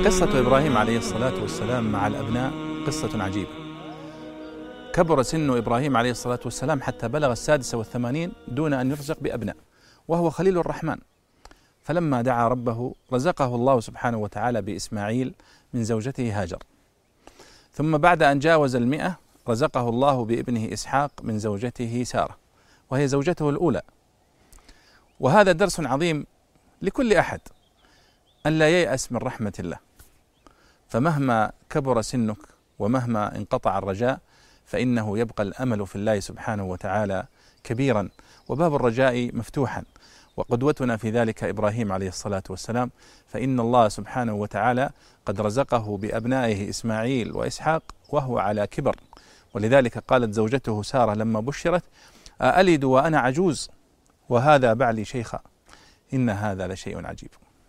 قصة إبراهيم عليه الصلاة والسلام مع الأبناء قصة عجيبة. كبر سن إبراهيم عليه الصلاة والسلام حتى بلغ 86 دون أن يرزق بأبناء، وهو خليل الرحمن. فلما دعا ربه رزقه الله سبحانه وتعالى بإسماعيل من زوجته هاجر، ثم بعد أن جاوز 100 رزقه الله بابنه إسحاق من زوجته سارة، وهي زوجته الأولى. وهذا درس عظيم لكل أحد، أن لا ييأس من رحمة الله، فمهما كبر سنك ومهما انقطع الرجاء فإنه يبقى الأمل في الله سبحانه وتعالى كبيرا، وباب الرجاء مفتوحا. وقدوتنا في ذلك إبراهيم عليه الصلاة والسلام، فإن الله سبحانه وتعالى قد رزقه بأبنائه إسماعيل وإسحاق وهو على كبر. ولذلك قالت زوجته سارة لما بشرت: أألد وأنا عجوز وهذا بعلي شيخا، إن هذا لشيء عجيب.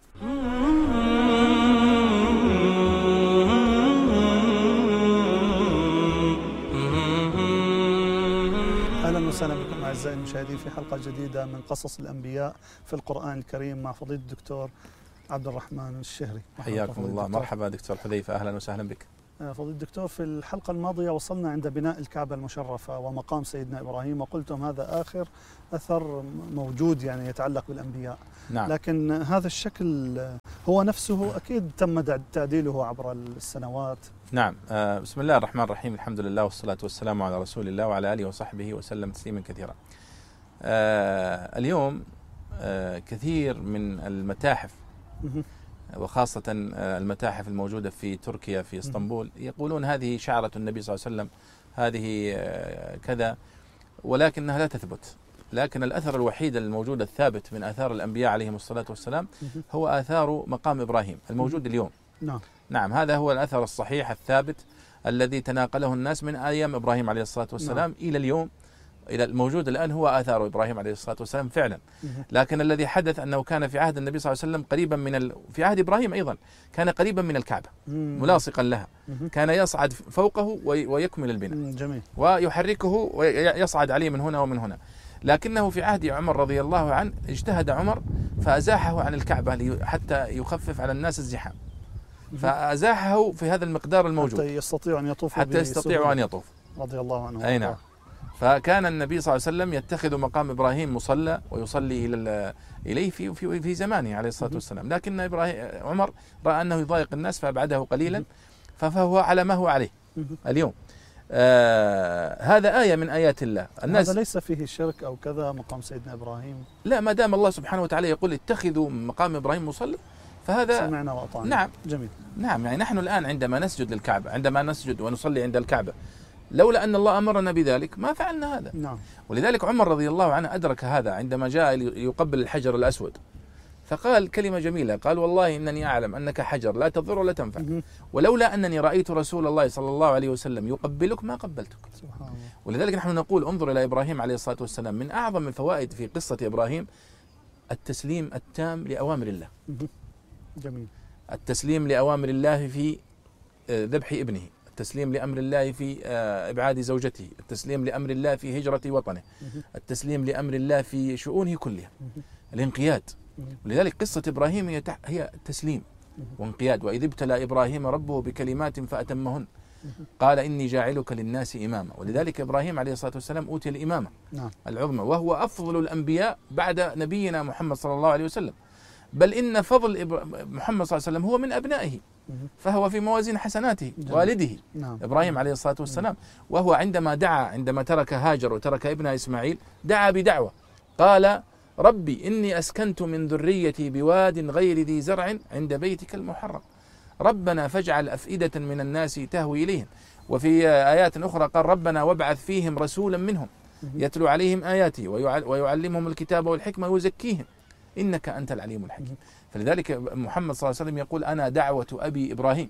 أهلا وسهلا بكم أعزائي المشاهدين في حلقة جديدة من قصص الأنبياء في القرآن الكريم مع فضيلة الدكتور عبد الرحمن الشهري. حياكم الله. مرحبا دكتور حذيفة، أهلا وسهلا بك. فضيلة الدكتور، في الحلقة الماضية وصلنا عند بناء الكعبة المشرفة ومقام سيدنا إبراهيم، وقلتم هذا آخر أثر موجود يعني يتعلق بالأنبياء. نعم. لكن هذا الشكل هو نفسه أكيد تم تعديله عبر السنوات. نعم. بسم الله الرحمن الرحيم، الحمد لله والصلاة والسلام على رسول الله وعلى آله وصحبه وسلم تسليما كثيرا. اليوم كثير من المتاحف وخاصة المتاحف الموجودة في تركيا في اسطنبول يقولون هذه شعرة النبي صلى الله عليه وسلم، هذه كذا، ولكنها لا تثبت. لكن الأثر الوحيد الموجود الثابت من آثار الأنبياء عليهم الصلاة والسلام هو آثار مقام إبراهيم الموجود اليوم. نعم، هذا هو الأثر الصحيح الثابت الذي تناقله الناس من أيام إبراهيم عليه الصلاة والسلام إلى اليوم، إلى الموجود الآن هو آثار إبراهيم عليه الصلاة والسلام فعلا. لكن الذي حدث أنه كان في عهد النبي صلى الله عليه وسلم قريبا في عهد إبراهيم أيضا كان قريبا من الكعبة، ملاصقا لها، كان يصعد فوقه ويكمل البناء. جميل. ويحركه ويصعد عليه من هنا ومن هنا. لكنه في عهد عمر رضي الله عنه اجتهد عمر فأزاحه عن الكعبة حتى يخفف على الناس الزحام، فأزاحه في هذا المقدار الموجود حتى يستطيعوا أن يطوفوا، حتى يستطيعوا أن يطوف رضي الله عنه. أي نعم. فكان النبي صلى الله عليه وسلم يتخذ مقام إبراهيم مصلى ويصلي إليه في زمانه عليه الصلاة والسلام. لكن عمر رأى أنه يضايق الناس فأبعده قليلا، فهو على ما هو عليه اليوم. هذا آية من آيات الله. الناس هذا ليس فيه شرك أو كذا مقام سيدنا إبراهيم، لا، ما دام الله سبحانه وتعالى يقول اتخذوا مقام إبراهيم مصلى فهذا سمعنا وأطعنا. نعم. جميل. نعم، يعني نحن الآن عندما نسجد للكعبة، عندما نسجد ونصلي عند الكعبة، لولا أن الله أمرنا بذلك ما فعلنا هذا. نعم. ولذلك عمر رضي الله عنه أدرك هذا عندما جاء يقبل الحجر الأسود، فقال كلمة جميلة، قال: والله إنني أعلم أنك حجر لا تضر ولا تنفع، ولولا أنني رأيت رسول الله صلى الله عليه وسلم يقبلك ما قبلتك. سبحان الله. ولذلك نحن نقول انظر إلى إبراهيم عليه الصلاة والسلام، من أعظم الفوائد في قصة إبراهيم التسليم التام لأوامر الله. جميل. التسليم لأوامر الله في ذبح ابنه، التسليم لأمر الله في إبعاد زوجته، التسليم لأمر الله في هجرة وطنه، التسليم لأمر الله في شؤونه كلها، الانقياد. ولذلك قصة إبراهيم هي تسليم وانقياد. وإذ ابتلى إبراهيم ربه بكلمات فأتمهن قال إني جاعلك للناس إماما. ولذلك إبراهيم عليه الصلاة والسلام أوتي الإمامة العظمى، وهو أفضل الأنبياء بعد نبينا محمد صلى الله عليه وسلم. بل إن فضل محمد صلى الله عليه وسلم هو من أبنائه، فهو في موازين حسناته والده إبراهيم عليه الصلاة والسلام. وهو عندما ترك هاجر وترك ابنها إسماعيل دعا بدعوة، قال: ربي إني أسكنت من ذريتي بواد غير ذي زرع عند بيتك المحرم، ربنا فاجعل أفئدة من الناس تهوي إليهم. وفي آيات أخرى قال: ربنا وابعث فيهم رسولا منهم يتلو عليهم آياتي ويعلمهم الكتاب والحكمة ويزكيهم إنك أنت العليم الحكيم. فلذلك محمد صلى الله عليه وسلم يقول: أنا دعوة أبي إبراهيم،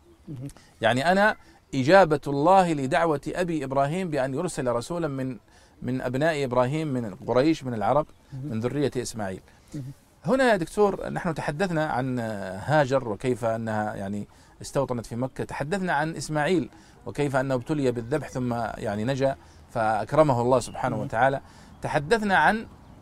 يعني أنا إجابة الله لدعوة أبي إبراهيم بأن يرسل رسولا من أبناء إبراهيم، من قريش، من العرب، من ذرية إسماعيل. هنا يا دكتور نحن تحدثنا عن هاجر وكيف أنها يعني استوطنت في مكة، تحدثنا عن إسماعيل وكيف أنه ابتلي بالذبح ثم يعني نجا فأكرمه الله سبحانه وتعالى، تحدثنا عن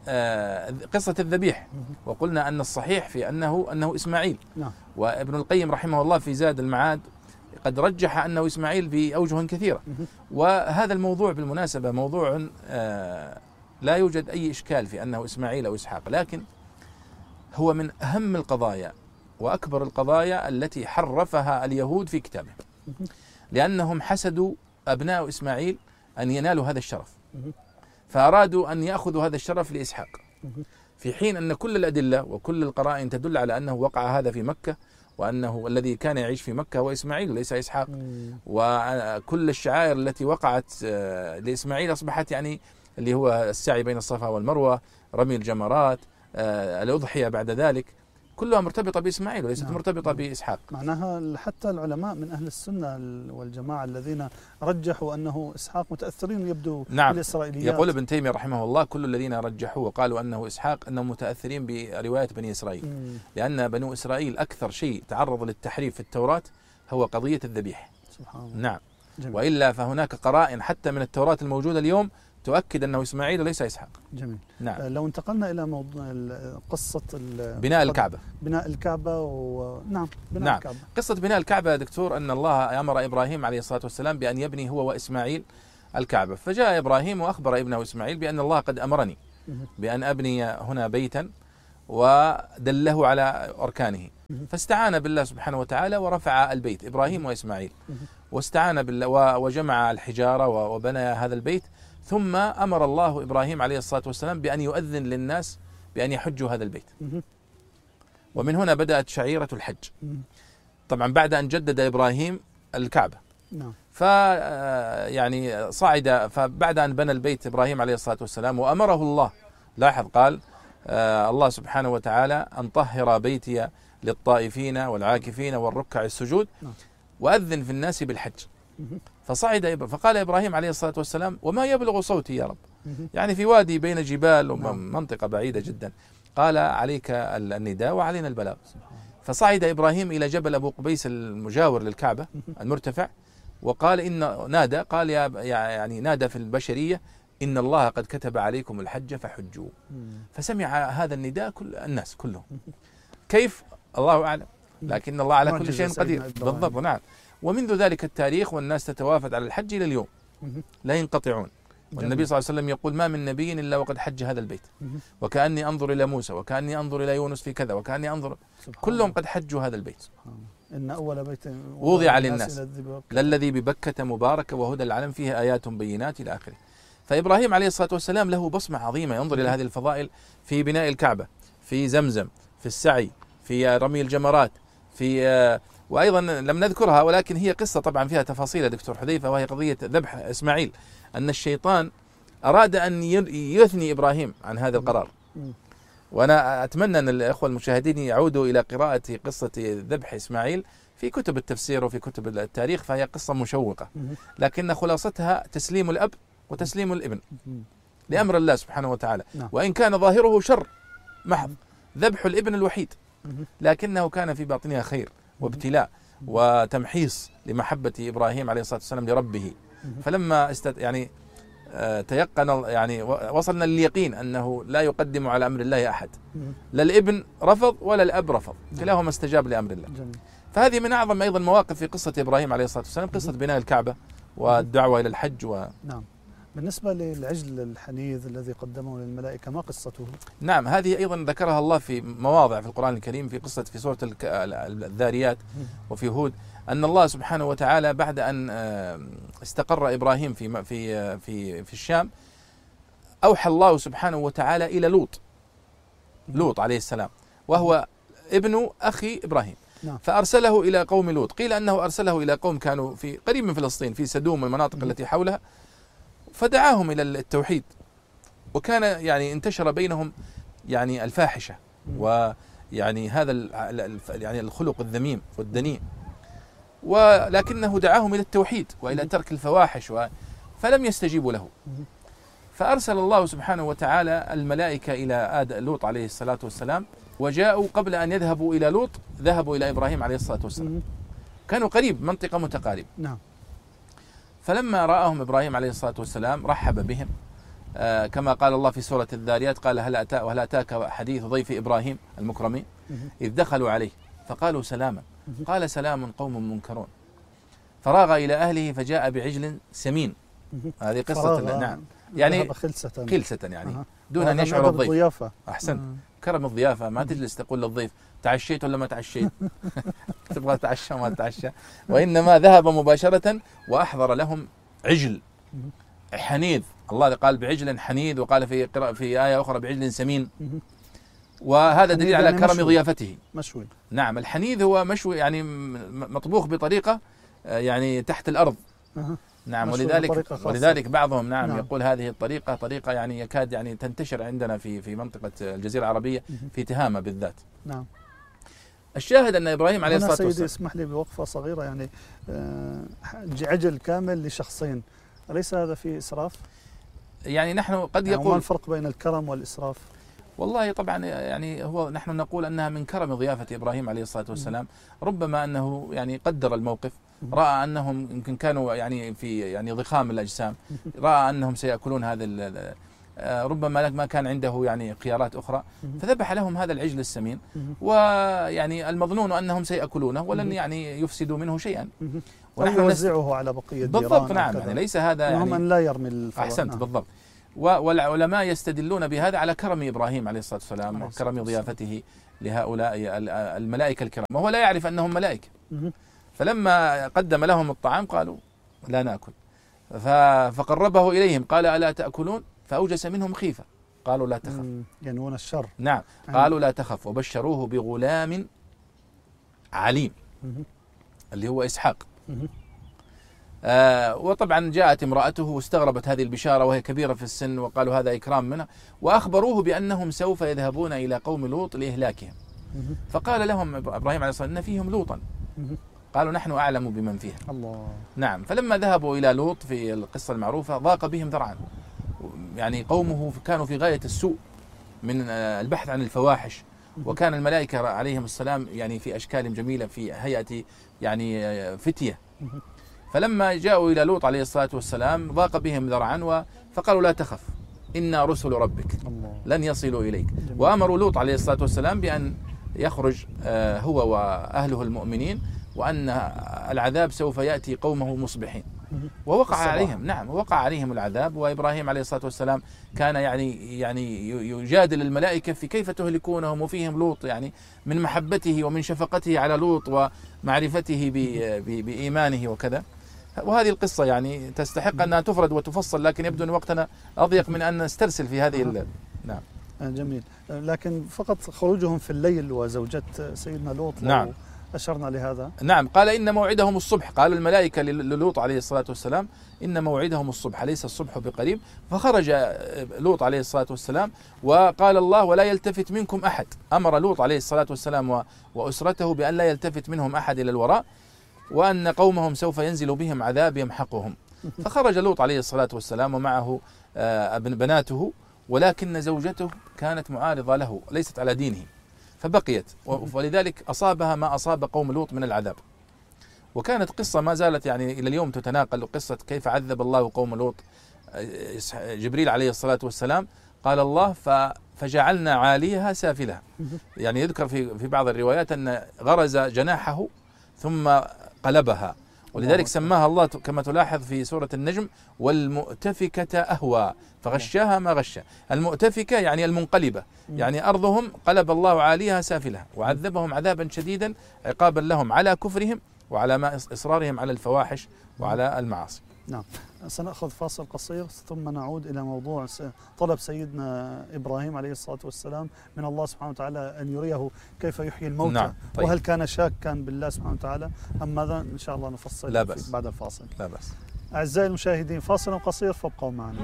قصة الذبيح، وقلنا أن الصحيح في أنه إسماعيل. نعم. وابن القيم رحمه الله في زاد المعاد قد رجح أنه إسماعيل بأوجه كثيرة. وهذا الموضوع بالمناسبة موضوع لا يوجد أي إشكال في أنه إسماعيل أو إسحاق، لكن هو من أهم القضايا وأكبر القضايا التي حرفها اليهود في كتابهم، لأنهم حسدوا أبناء إسماعيل أن ينالوا هذا الشرف، فأرادوا أن يأخذوا هذا الشرف لإسحاق، في حين أن كل الأدلة وكل القرائن تدل على أنه وقع هذا في مكة، وأنه الذي كان يعيش في مكة هو إسماعيل وليس إسحاق. وكل الشعائر التي وقعت لإسماعيل أصبحت يعني اللي هو السعي بين الصفا والمروة، رمي الجمرات، الأضحية بعد ذلك، كلها مرتبطة بإسماعيل وليست مرتبطة بإسحاق. معناها حتى العلماء من أهل السنة والجماعة الذين رجحوا أنه إسحاق متأثرين يبدو بالإسرائيليات. يقول ابن تيمية رحمه الله كل الذين رجحوا وقالوا أنه إسحاق أنهم متأثرين برواية بني إسرائيل، لأن بنو إسرائيل أكثر شيء تعرض للتحريف في التوراة هو قضية الذبيح. سبحان الله. نعم. جميل. وإلا فهناك قرائن حتى من التوراة الموجودة اليوم تؤكد أنه إسماعيل وليس إسحاق. جميل. نعم. لو انتقلنا إلى موضوع قصة بناء الكعبة. بناء الكعبة بناء الكعبة. قصة بناء الكعبة يا دكتور أن الله أمر إبراهيم عليه الصلاة والسلام بأن يبني هو وإسماعيل الكعبة، فجاء إبراهيم وأخبر ابنه إسماعيل بأن الله قد أمرني بأن أبني هنا بيتا، ودله على أركانه، فاستعان بالله سبحانه وتعالى ورفع البيت إبراهيم وإسماعيل، واستعان بالله وجمع الحجارة وبنى هذا البيت، ثم أمر الله إبراهيم عليه الصلاة والسلام بأن يؤذن للناس بأن يحجوا هذا البيت. ومن هنا بدأت شعيرة الحج، طبعا بعد أن جدد إبراهيم الكعبة. يعني صعد، فبعد أن بنى البيت إبراهيم عليه الصلاة والسلام وأمره الله، لاحظ قال الله سبحانه وتعالى أن طهر بيتي للطائفين والعاكفين والركع السجود وأذن في الناس بالحج. فصعد فقال إبراهيم عليه الصلاة والسلام وما يبلغ صوتي يا رب، يعني في وادي بين جبال ومنطقة بعيدة جدا، قال عليك النداء وعلينا البلاغ. فصعد إبراهيم إلى جبل أبو قبيس المجاور للكعبة المرتفع، وقال إن نادى، قال يعني نادى في البشرية إن الله قد كتب عليكم الحج فحجوا. فسمع هذا النداء كل الناس كلهم، كيف الله أعلم، لكن الله على كل شيء قدير. بالضبط. نعم. ومنذ ذلك التاريخ والناس تتوافد على الحج إلى اليوم لا ينقطعون. والنبي صلى الله عليه وسلم يقول ما من نبي إلا وقد حج هذا البيت، وكأني أنظر إلى موسى وكأني أنظر إلى يونس في كذا وكأني أنظر، كلهم قد حجوا هذا البيت. إن أول بيت وضع للناس للذي ببكة مبارك وهدى العلم فيه آيات بينات إلى آخره. فإبراهيم عليه الصلاة والسلام له بصمة عظيمة، ينظر إلى هذه الفضائل في بناء الكعبة، في زمزم، في السعي، في رمي الجمرات، في وأيضا لم نذكرها ولكن هي قصة طبعا فيها تفاصيل يا دكتور حذيفة، وهي قضية ذبح إسماعيل، أن الشيطان أراد أن يثني إبراهيم عن هذا القرار. وأنا أتمنى أن الأخوة المشاهدين يعودوا إلى قراءة قصة ذبح إسماعيل في كتب التفسير وفي كتب التاريخ، فهي قصة مشوقة، لكن خلاصتها تسليم الأب وتسليم الابن لأمر الله سبحانه وتعالى، وإن كان ظاهره شر محض، ذبح الابن الوحيد، لكنه كان في باطنها خير وابتلاء وتمحيص لمحبة إبراهيم عليه الصلاة والسلام لربه. فلما يعني تيقن، يعني وصلنا لليقين أنه لا يقدم على أمر الله أحد، لا الابن رفض ولا الأب رفض، كلاهما استجاب لأمر الله. فهذه من أعظم أيضا مواقف في قصة إبراهيم عليه الصلاة والسلام، قصة بناء الكعبة والدعوة إلى الحج نعم. بالنسبة للعجل الحنيذ الذي قدمه للملائكة ما قصته؟ نعم، هذه أيضا ذكرها الله في مواضع في القرآن الكريم، في قصة في سورة الذاريات وفي هود، أن الله سبحانه وتعالى بعد أن استقر إبراهيم في الشام، أوحى الله سبحانه وتعالى إلى لوط عليه السلام، وهو ابن أخي إبراهيم. فأرسله إلى قوم لوط، قيل أنه أرسله إلى قوم كانوا في قريب من فلسطين في سدوم والمناطق التي حولها، فدعاهم إلى التوحيد، وكان يعني انتشر بينهم يعني الفاحشة ويعني هذا يعني الخلق الذميم والدنيء، ولكنه دعاهم إلى التوحيد وإلى ترك الفواحش فلم يستجيبوا له. فأرسل الله سبحانه وتعالى الملائكة إلى لوط عليه الصلاة والسلام، وجاءوا قبل أن يذهبوا إلى لوط ذهبوا إلى إبراهيم عليه الصلاة والسلام، كانوا قريب، منطقة متقاربة. نعم. فلما رآهم إبراهيم عليه الصلاة والسلام رحب بهم، كما قال الله في سورة الذاريات قال وهل أتاك حديث ضيف إبراهيم المكرمين إذ دخلوا عليه فقالوا سلاما قال سلام قوم منكرون فراغ إلى أهله فجاء بعجل سمين. هذه قصة نعم يعني خلسة يعني دون أن يشعر الضيف. أحسنت. كرم الضيافة، ما تجلس تقول للضيف تعشيت ولا ما تعشيت تبغى تعشى ما تعشى، وإنما ذهب مباشرة وأحضر لهم عجل حنيذ. الله قال بعجل حنيذ، وقال في آية أخرى بعجل سمين، وهذا دليل على كرم ضيافته. مشوي. نعم الحنيذ هو مشوي يعني مطبوخ بطريقة يعني تحت الأرض. نعم ولذلك بعضهم نعم يقول هذه الطريقة طريقة يعني يكاد يعني تنتشر عندنا في منطقة الجزيرة العربية في تهامة بالذات. نعم. الشاهد أن إبراهيم عليه الصلاة والسلام. سيدي اسمح لي بوقفة صغيرة، يعني عجل كامل لشخصين، أليس هذا فيه إسراف؟ يعني نحن قد يقول ما الفرق بين الكرم والإسراف؟ والله طبعا يعني نحن نقول أنها من كرم ضيافة إبراهيم عليه الصلاة والسلام. ربما أنه يعني قدر الموقف، رأى أنهم يمكن كانوا يعني في يعني ضخام الأجسام، رأى أنهم سيأكلون هذا ربما ما كان عنده يعني خيارات أخرى، فذبح لهم هذا العجل السمين، ويعني المظنون أنهم سيأكلونه ولن يعني يفسدوا منه شيئا، ونحن نوزعه على بقية الجيران. بالضبط. نعم يعني ليس هذا يعني أن لا يرمي الفضل. أحسنت. نعم. بالضبط. والعلماء يستدلون بهذا على كرم إبراهيم عليه الصلاة والسلام وكرم ضيافته لهؤلاء الملائكة الكرام، وهو لا يعرف أنهم ملائكة. فلما قدم لهم الطعام قالوا لا نأكل، فقربه إليهم قال ألا تأكلون؟ فأوجس منهم خيفة، قالوا لا تخف. ينوون الشر. نعم. قالوا لا تخف، وبشروه بغلام عليم اللي هو إسحاق. وطبعا جاءت امرأته واستغربت هذه البشارة وهي كبيرة في السن، وقالوا هذا إكرام منها، وأخبروه بأنهم سوف يذهبون إلى قوم لوط لإهلاكهم. فقال لهم إبراهيم عليه الصلاة والسلام إن فيهم لوطا. قالوا نحن أعلم بمن فيها. الله. نعم. فلما ذهبوا إلى لوط في القصة المعروفة ضاق بهم ذرعا، يعني قومه كانوا في غاية السوء من البحث عن الفواحش، وكان الملائكة عليهم السلام يعني في أشكال جميلة في هيئة يعني فتية. فلما جاءوا إلى لوط عليه الصلاة والسلام ضاق بهم ذرعا، فقالوا لا تخف إنا رسل ربك لن يصلوا إليك. وأمروا لوط عليه الصلاة والسلام بأن يخرج هو وأهله المؤمنين، وأن العذاب سوف يأتي قومه مصبحين. ووقع عليهم. نعم وقع عليهم العذاب. وإبراهيم عليه الصلاة والسلام كان يعني يجادل الملائكة في كيف تهلكونهم وفيهم لوط، يعني من محبته ومن شفقته على لوط ومعرفته بإيمانه وكذا. وهذه القصة يعني تستحق أنها تفرد وتفصل، لكن يبدو أن وقتنا أضيق من أن نسترسل في هذه نعم. جميل. لكن فقط خروجهم في الليل وزوجة سيدنا لوط. نعم. أشرنا لهذا. نعم. قال إن موعدهم الصبح، قال الملائكة للوط عليه الصلاة والسلام إن موعدهم الصبح ليس الصبح بقريب. فخرج لوط عليه الصلاة والسلام، وقال الله ولا يلتفت منكم أحد. أمر لوط عليه الصلاة والسلام وأسرته بأن لا يلتفت منهم أحد إلى الوراء، وأن قومهم سوف ينزل بهم عذاب يمحقهم. فخرج لوط عليه الصلاة والسلام ومعه بناته، ولكن زوجته كانت معارضة له، ليست على دينه، فبقيت، ولذلك أصابها ما أصاب قوم لوط من العذاب. وكانت قصة ما زالت يعني إلى اليوم تتناقل، قصة كيف عذب الله قوم لوط. جبريل عليه الصلاة والسلام قال الله فجعلنا عاليها سافلها. يعني يذكر في بعض الروايات أن غرز جناحه ثم قلبها، ولذلك سماها الله كما تلاحظ في سورة النجم والمؤتفكة أهوى فغشاها ما غشا. المؤتفكة يعني المنقلبة، يعني أرضهم قلب الله عاليها سافلها، وعذبهم عذابا شديدا عقابا لهم على كفرهم وعلى ما إصرارهم على الفواحش وعلى المعاصي. نعم. سنأخذ فاصل قصير ثم نعود إلى موضوع طلب سيدنا إبراهيم عليه الصلاة والسلام من الله سبحانه وتعالى أن يريه كيف يحيي الموتى. نعم. طيب. وهل كان شاكا بالله سبحانه وتعالى أم ماذا؟ إن شاء الله نفصل لا بأس. بعد الفاصل. لا بأس. أعزائي المشاهدين فاصل قصير فابقوا معنا.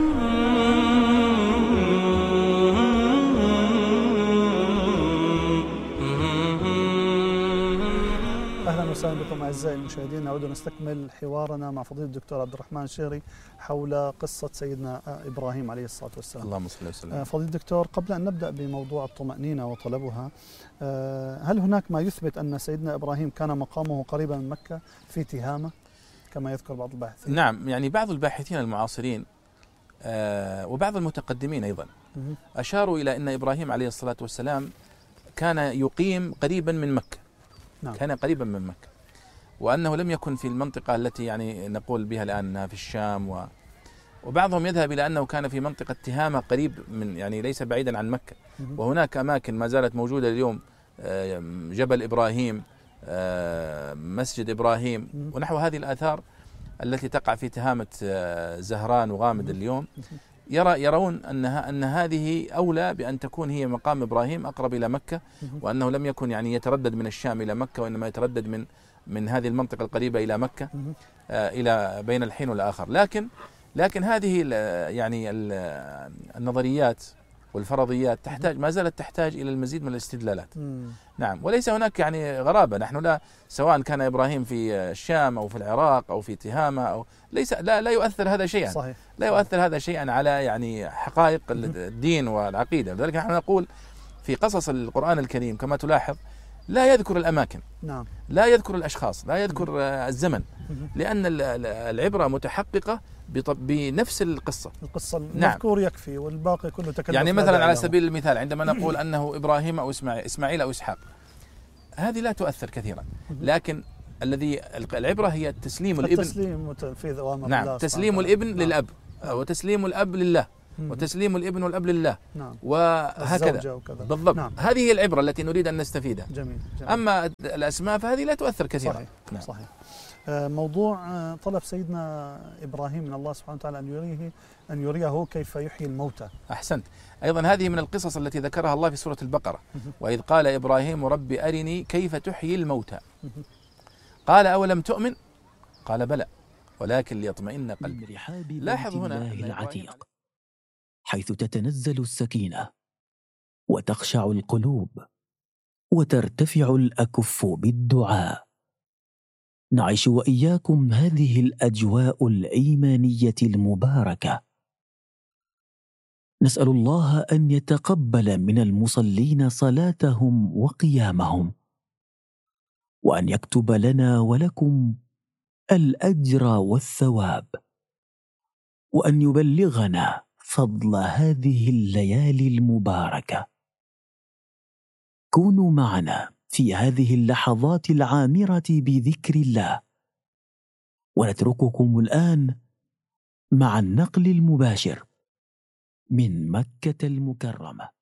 أهلا وسهلا بكم أعزائي المشاهدين. نعود نستكمل حوارنا مع فضيلة الدكتور عبد الرحمن الشيري حول قصة سيدنا إبراهيم عليه الصلاة والسلام. اللهم صل وسلم. فضيلة الدكتور، قبل أن نبدأ بموضوع الطمأنينة وطلبها، هل هناك ما يثبت أن سيدنا إبراهيم كان مقامه قريبا من مكة في تهامة كما يذكر بعض الباحثين؟ نعم. يعني بعض الباحثين المعاصرين وبعض المتقدمين أيضا أشاروا إلى أن إبراهيم عليه الصلاة والسلام كان يقيم قريبا من مكة. نعم. كان قريبا من مكة، وأنه لم يكن في المنطقة التي يعني نقول بها الآن أنها في الشام، وبعضهم يذهب إلى أنه كان في منطقة تهامة قريب من، يعني ليس بعيدا عن مكة. وهناك أماكن ما زالت موجودة اليوم، جبل إبراهيم، مسجد إبراهيم، ونحو هذه الآثار التي تقع في تهامة زهران وغامد اليوم. يرون أن هذه أولى بأن تكون هي مقام إبراهيم أقرب إلى مكة، وأنه لم يكن يعني يتردد من الشام إلى مكة، وإنما يتردد من هذه المنطقة القريبة إلى مكة، إلى بين الحين والآخر. لكن هذه يعني النظريات والفرضيات ما زالت تحتاج إلى المزيد من الاستدلالات. نعم، وليس هناك يعني غرابة. نحن لا، سواء كان إبراهيم في الشام أو في العراق أو في تهامة أو لا يؤثر هذا شيئا. صحيح. لا يؤثر هذا شيئا على يعني حقائق الدين والعقيدة. لذلك نحن نقول في قصص القرآن الكريم كما تلاحظ لا يذكر الأماكن، نعم، لا يذكر الأشخاص، لا يذكر الزمن، لأن العبرة متحققة بنفس القصة. المذكور يكفي، والباقي كله تكلف. يعني مثلا على سبيل المثال عندما نقول أنه إبراهيم أو إسماعيل أو إسحاق، هذه لا تؤثر كثيرا، لكن العبرة هي تسليم الابن، التسليم وتنفيذ أوامر نعم، الله، تسليم الابن للأب، وتسليم الأب لله، وتسليم الابن والأب لله، نعم، وهكذا بالضبط. نعم. هذه هي العبرة التي نريد أن نستفيدها. جميل. أما الأسماء فهذه لا تؤثر كثيرا. صحيح. نعم. صحيح. موضوع طلب سيدنا إبراهيم من الله سبحانه وتعالى أن يريه كيف يحيي الموتى. أحسنت. أيضا هذه من القصص التي ذكرها الله في سورة البقرة، وإذ قال إبراهيم رب أرني كيف تحيي الموتى، قال أولم تؤمن، قال بلى ولكن ليطمئن قلبي. لاحظ هنا العتيق حيث تتنزل السكينة وتخشع القلوب وترتفع الأكف بالدعاء. نعيش وإياكم هذه الأجواء الإيمانية المباركة. نسأل الله أن يتقبل من المصلين صلاتهم وقيامهم، وأن يكتب لنا ولكم الأجر والثواب، وأن يبلغنا فضل هذه الليالي المباركة. كونوا معنا في هذه اللحظات العامرة بذكر الله، ونترككم الآن مع النقل المباشر من مكة المكرمة.